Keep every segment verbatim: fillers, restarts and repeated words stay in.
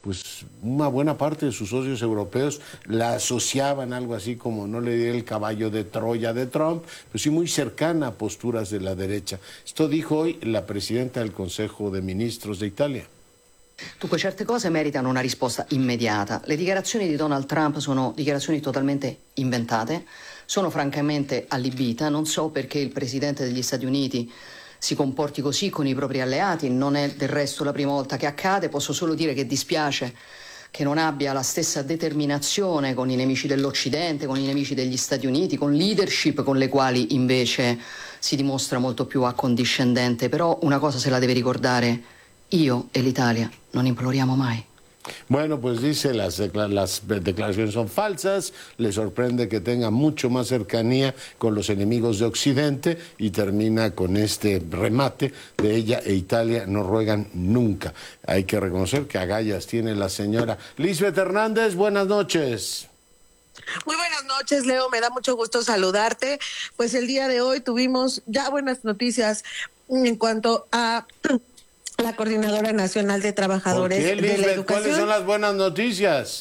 pues una buena parte de sus socios europeos la asociaban algo así como, no le diré el caballo de Troya de Trump, pero sí muy cercana a posturas de la derecha. Esto dijo hoy la presidenta del Consejo de Ministros de Italia. Dunque, certe cose meritano una risposta immediata. Le dichiarazioni di Donald Trump sono dichiarazioni totalmente inventate, sono francamente allibita, non so perché il Presidente degli Stati Uniti si comporti così con i propri alleati, non è del resto la prima volta che accade, posso solo dire che dispiace che non abbia la stessa determinazione con i nemici dell'Occidente, con i nemici degli Stati Uniti, con leadership con le quali invece si dimostra molto più accondiscendente, però una cosa se la deve ricordare, io e l'Italia non imploriamo mai. Bueno, pues dice las, las declaraciones son falsas, le sorprende que tenga mucho más cercanía con los enemigos de Occidente y termina con este remate de ella e Italia no ruegan nunca. Hay que reconocer que agallas tiene la señora. Lisbeth Hernández, buenas noches. Muy buenas noches, Leo, me da mucho gusto saludarte. Pues el día de hoy tuvimos ya buenas noticias en cuanto a la Coordinadora Nacional de Trabajadores ¿Por qué, Lisbeth? de la Educación. ¿Cuáles son las buenas noticias?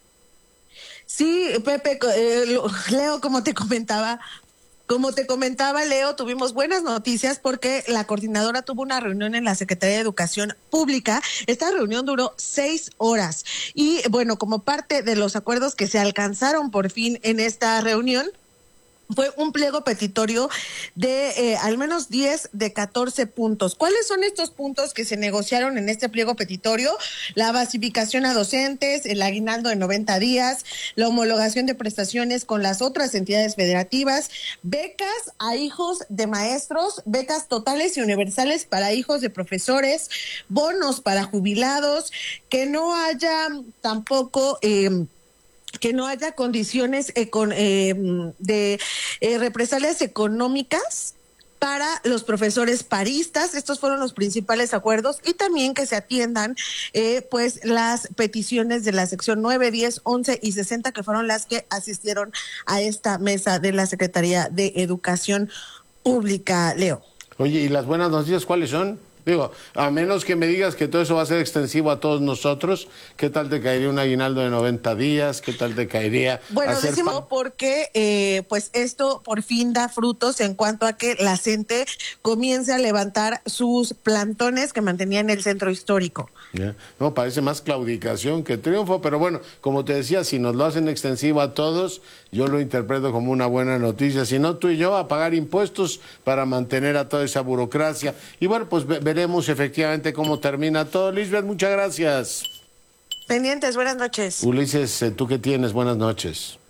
Sí, Pepe, eh, Leo, como te comentaba, como te comentaba, Leo, tuvimos buenas noticias porque la coordinadora tuvo una reunión en la Secretaría de Educación Pública. Esta reunión duró seis horas y, bueno, como parte de los acuerdos que se alcanzaron por fin en esta reunión, fue un pliego petitorio de eh, al menos diez de catorce puntos. ¿Cuáles son estos puntos que se negociaron en este pliego petitorio? La basificación a docentes, el aguinaldo de noventa días, la homologación de prestaciones con las otras entidades federativas, becas a hijos de maestros, becas totales y universales para hijos de profesores, bonos para jubilados, que no haya tampoco Eh, que no haya condiciones econ eh, de eh, represalias económicas para los profesores paristas. Estos fueron los principales acuerdos, y también que se atiendan eh, pues las peticiones de la sección nueve, diez, once y sesenta, que fueron las que asistieron a esta mesa de la Secretaría de Educación Pública, Leo. Oye, ¿y las buenas noticias cuáles son? Digo, a menos que me digas que todo eso va a ser extensivo a todos nosotros, ¿qué tal te caería un aguinaldo de noventa días? ¿Qué tal te caería Bueno, hacer decimos pan? porque eh, pues esto por fin da frutos en cuanto a que la gente comience a levantar sus plantones que mantenía en el centro histórico. Yeah. No, parece más claudicación que triunfo, pero bueno, como te decía, si nos lo hacen extensivo a todos, yo lo interpreto como una buena noticia. Si no, tú y yo a pagar impuestos para mantener a toda esa burocracia. Y bueno, pues veremos efectivamente cómo termina todo. Lisbeth, muchas gracias. Pendientes, buenas noches. Ulises, ¿tú qué tienes? Buenas noches.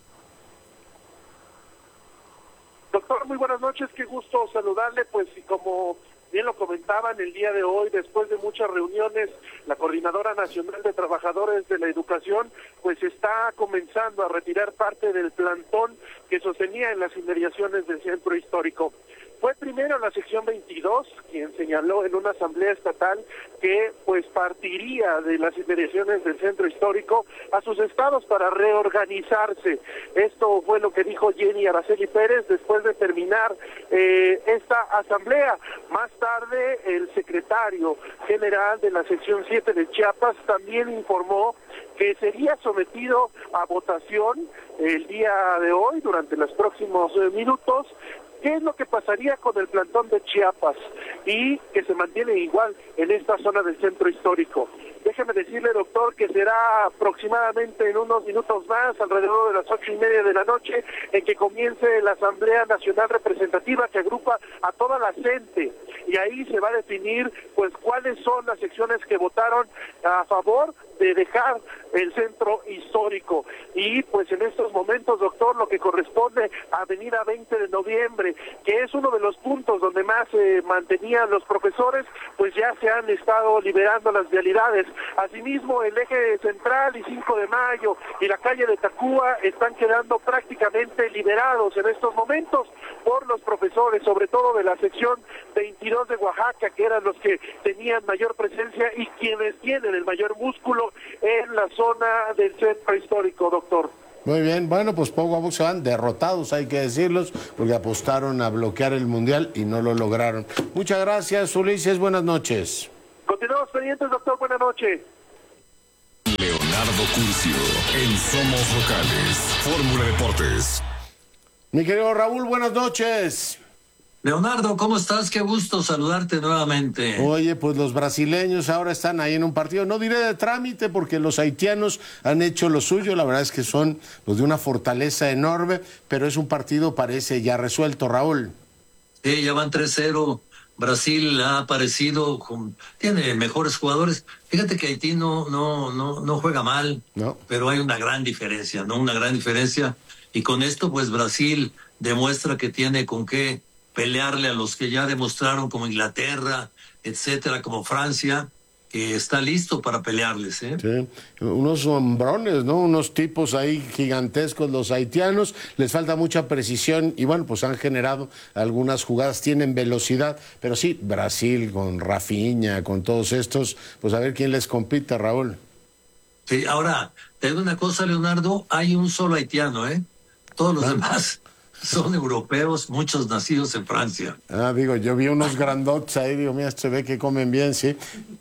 Doctor, muy buenas noches, qué gusto saludarle, pues y como bien lo comentaban el día de hoy, después de muchas reuniones, la Coordinadora Nacional de Trabajadores de la Educación pues está comenzando a retirar parte del plantón que sostenía en las inmediaciones del centro histórico. Fue primero la sección veintidós quien señaló en una asamblea estatal que pues partiría de las inmediaciones del centro histórico a sus estados para reorganizarse. Esto fue lo que dijo Jenny Araceli Pérez después de terminar eh, esta asamblea. Más tarde el secretario general de la sección siete de Chiapas también informó que sería sometido a votación el día de hoy durante los próximos eh, minutos. ¿Qué es lo que pasaría con el plantón de Chiapas y que se mantiene igual en esta zona del centro histórico? Déjeme decirle, doctor, que será aproximadamente en unos minutos más, alrededor de las ocho y media de la noche, en que comience la Asamblea Nacional Representativa que agrupa a toda la gente, y ahí se va a definir pues cuáles son las secciones que votaron a favor de dejar el centro histórico. Y pues en estos momentos, doctor, lo que corresponde a Avenida veinte de noviembre, que es uno de los puntos donde más se eh, mantenían los profesores, pues ya se han estado liberando las vialidades. Asimismo, el eje central y cinco de mayo y la calle de Tacuba están quedando prácticamente liberados en estos momentos por los profesores, sobre todo de la sección veintidós de Oaxaca, que eran los que tenían mayor presencia y quienes tienen el mayor músculo en la zona del centro histórico, doctor. Muy bien, bueno, pues poco a poco se van derrotados, hay que decirlos, porque apostaron a bloquear el Mundial y no lo lograron. Muchas gracias, Ulises, buenas noches. Continuamos pendientes, doctor, buenas noches. Leonardo Curcio en Somos Locales, Fórmula Deportes. Mi querido Raúl, buenas noches. Leonardo, ¿cómo estás? Qué gusto saludarte nuevamente. Oye, pues los brasileños ahora están ahí en un partido, no diré de trámite, porque los haitianos han hecho lo suyo, la verdad es que son los de una fortaleza enorme, pero es un partido, parece ya resuelto, Raúl. Sí, ya van tres cero. Brasil ha aparecido, con, tiene mejores jugadores. Fíjate que Haití no, no, no, no juega mal, no. Pero hay una gran diferencia, ¿no? Una gran diferencia. Y con esto, pues Brasil demuestra que tiene con qué pelearle a los que ya demostraron, como Inglaterra, etcétera, como Francia, que está listo para pelearles, ¿eh? Sí, unos hombrones, ¿no? Unos tipos ahí gigantescos los haitianos, les falta mucha precisión y bueno, pues han generado algunas jugadas, tienen velocidad, pero sí, Brasil con Rafinha, con todos estos, pues a ver quién les compite, Raúl. Sí, ahora, te digo una cosa, Leonardo, hay un solo haitiano, ¿eh? Todos los ah. demás son europeos, muchos nacidos en Francia. Ah, digo, yo vi unos grandotes ahí, digo, mira, se ve que comen bien, sí.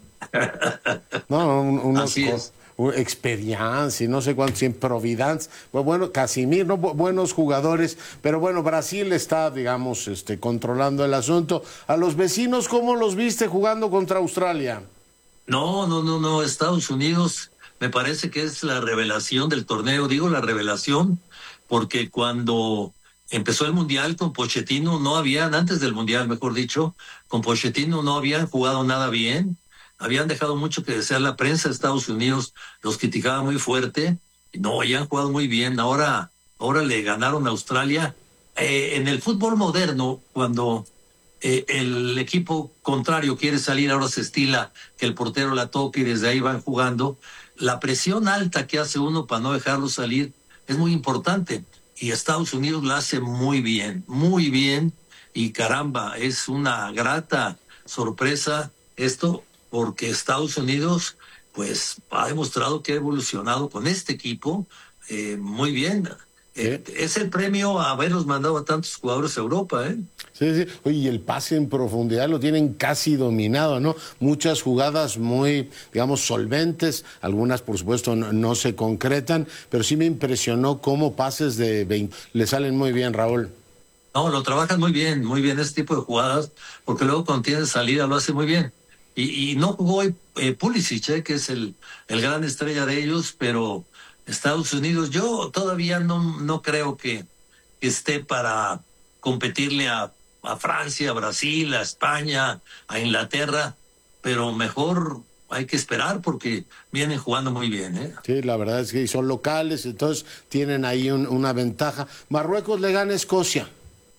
No, un, unos Así es. experiencia y no sé cuántos, en Providence, pues bueno, Casimir, no, buenos jugadores, pero bueno, Brasil está, digamos, este, controlando el asunto. A los vecinos, ¿cómo los viste jugando contra Australia? No, no, no, no, Estados Unidos me parece que es la revelación del torneo, digo la revelación, porque cuando empezó el Mundial con Pochettino no habían, antes del Mundial mejor dicho, con Pochettino no habían jugado nada bien. Habían dejado mucho que desear la prensa de Estados Unidos, los criticaba muy fuerte. No, ya han jugado muy bien. Ahora, ahora le ganaron a Australia. Eh, en el fútbol moderno, cuando eh, el equipo contrario quiere salir, ahora se estila que el portero la toque y desde ahí van jugando. La presión alta que hace uno para no dejarlo salir es muy importante. Y Estados Unidos la hace muy bien, muy bien. Y caramba, es una grata sorpresa esto, porque Estados Unidos pues ha demostrado que ha evolucionado con este equipo eh, muy bien. Eh, es el premio a haberlos mandado a tantos jugadores a Europa, ¿eh? Sí, sí. Oye, y el pase en profundidad lo tienen casi dominado, ¿no? Muchas jugadas muy, digamos, solventes, algunas por supuesto no, no se concretan, pero sí me impresionó cómo pases de veinte le salen muy bien, Raúl. No, lo trabajan muy bien, muy bien este tipo de jugadas, porque luego cuando tiene salida lo hace muy bien. Y, y no jugó eh, Pulisic, eh, que es el, el gran estrella de ellos, pero Estados Unidos, yo todavía no, no creo que esté para competirle a, a Francia, a Brasil, a España, a Inglaterra, pero mejor hay que esperar porque vienen jugando muy bien, ¿eh? Sí, la verdad es que son locales, entonces tienen ahí un, una ventaja. Marruecos le gana a Escocia.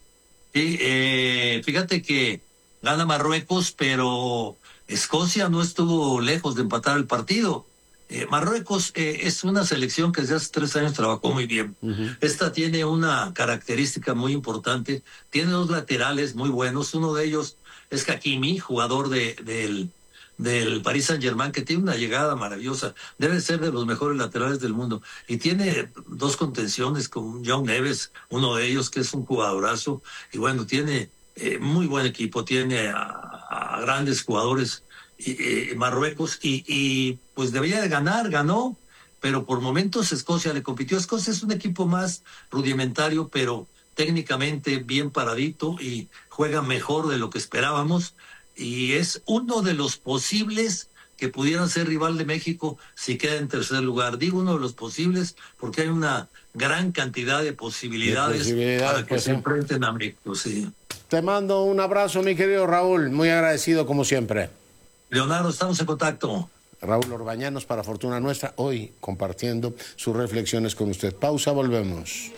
Sí, eh, fíjate que gana Marruecos, pero Escocia no estuvo lejos de empatar el partido. Eh, Marruecos eh, es una selección que desde hace tres años trabajó muy bien. Uh-huh. Esta tiene una característica muy importante. Tiene dos laterales muy buenos. Uno de ellos es Hakimi, jugador de, del, del Paris Saint-Germain, que tiene una llegada maravillosa. Debe ser de los mejores laterales del mundo. Y tiene dos contenciones con John Neves, uno de ellos que es un jugadorazo. Y bueno, tiene eh, muy buen equipo. Tiene a, a grandes jugadores. Y, y Marruecos y, y pues debía de ganar, ganó, pero por momentos Escocia le compitió. Escocia es un equipo más rudimentario, pero técnicamente bien paradito y juega mejor de lo que esperábamos y es uno de los posibles que pudieran ser rival de México si queda en tercer lugar. Digo uno de los posibles porque hay una gran cantidad de posibilidades, de posibilidades para que pues, se enfrenten a México. Sí. Te mando un abrazo, mi querido Raúl, muy agradecido como siempre. Leonardo, estamos en contacto. Raúl Orbañanos para Fortuna Nuestra, hoy compartiendo sus reflexiones con usted. Pausa, volvemos.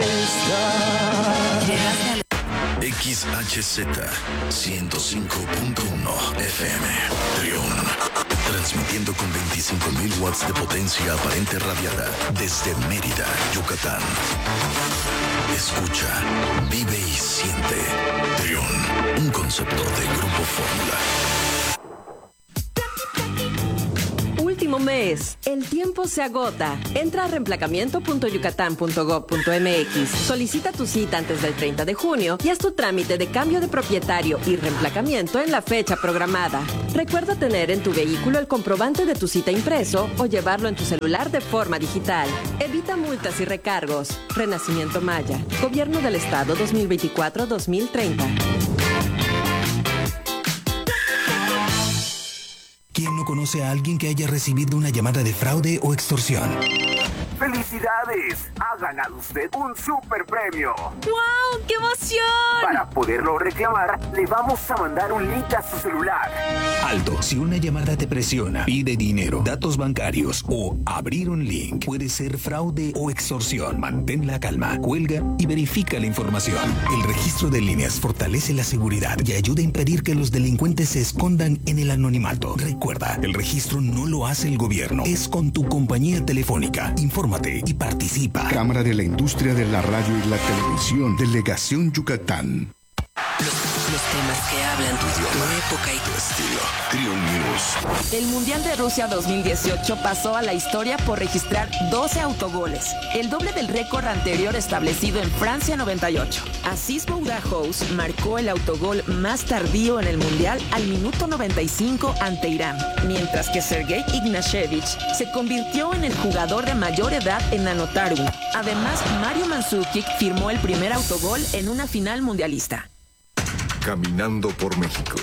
X H Z ciento cinco punto uno F M, Trión, transmitiendo con veinticinco mil watts de potencia aparente radiada desde Mérida, Yucatán. Escucha, vive y siente. Trión, un concepto de Grupo Fórmula. Último un mes. El tiempo se agota. Entra a reemplacamiento punto yucatán punto gob punto mx. Solicita tu cita antes del treinta de junio y haz tu trámite de cambio de propietario y reemplacamiento en la fecha programada. Recuerda tener en tu vehículo el comprobante de tu cita impreso o llevarlo en tu celular de forma digital. Evita multas y recargos. Renacimiento Maya. Gobierno del Estado dos mil veinticuatro a dos mil treinta. ¿Quién no conoce a alguien que haya recibido una llamada de fraude o extorsión? ¡Felicidades! Ha ganado usted un super premio. ¡Wow! ¡Qué emoción! Para poderlo reclamar, le vamos a mandar un link a su celular. Alto, si una llamada te presiona, pide dinero, datos bancarios o abrir un link, puede ser fraude o extorsión. Mantén la calma, cuelga y verifica la información. El registro de líneas fortalece la seguridad y ayuda a impedir que los delincuentes se escondan en el anonimato. Recuerda, el registro no lo hace el gobierno, es con tu compañía telefónica. Infórmate y participa. Cámara de la Industria de la Radio y la Televisión, Delegación Yucatán. Los, los temas que hablan tu idioma, tu época y tu estilo. Trio News. El Mundial de Rusia dos mil dieciocho pasó a la historia por registrar doce autogoles, el doble del récord anterior establecido en Francia noventa y ocho. Asís Boudahouz marcó el autogol más tardío en el Mundial al minuto noventa y cinco ante Irán, mientras que Sergei Ignashevich se convirtió en el jugador de mayor edad en anotar uno. Además, Mario Mandzukic firmó el primer autogol en una final mundialista. Caminando por México.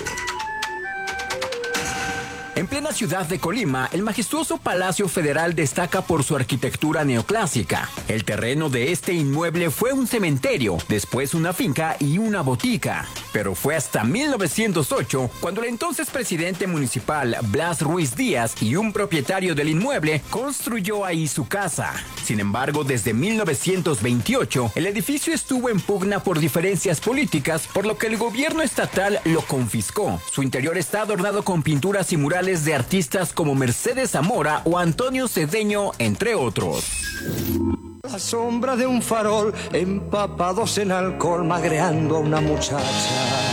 En plena ciudad de Colima, el majestuoso Palacio Federal destaca por su arquitectura neoclásica. El terreno de este inmueble fue un cementerio, después una finca y una botica. Pero fue hasta mil novecientos ocho cuando el entonces presidente municipal Blas Ruiz Díaz y un propietario del inmueble construyó ahí su casa. Sin embargo, desde mil novecientos veintiocho, el edificio estuvo en pugna por diferencias políticas, por lo que el gobierno estatal lo confiscó. Su interior está adornado con pinturas y murales de artistas como Mercedes Zamora o Antonio Cedeño, entre otros. La sombra de un farol, empapados en alcohol, magreando a una muchacha.